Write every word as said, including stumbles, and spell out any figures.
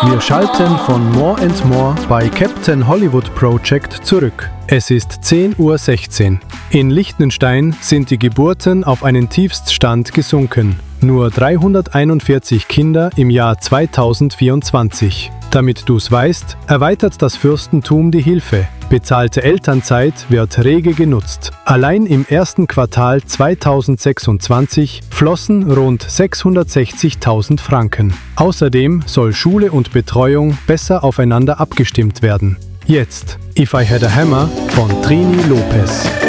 Wir schalten von More and More bei Captain Hollywood Project zurück. Es ist zehn Uhr sechzehn. In Liechtenstein sind die Geburten auf einen Tiefststand gesunken. Nur dreihunderteinundvierzig Kinder im Jahr zweitausendvierundzwanzig. Damit du's weißt, erweitert das Fürstentum die Hilfe. Bezahlte Elternzeit wird rege genutzt. Allein im ersten Quartal zweitausendsechsundzwanzig flossen rund sechshundertsechzigtausend Franken. Außerdem soll Schule und Betreuung besser aufeinander abgestimmt werden. Jetzt If I Had a Hammer von Trini Lopez.